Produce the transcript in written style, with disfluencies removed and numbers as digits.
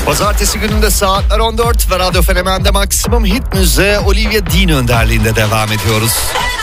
Pazartesi gününde saatler 14 ve Radyo Fenomen'de Maksimum Hit Müziğe Olivia Dean önderliğinde devam ediyoruz.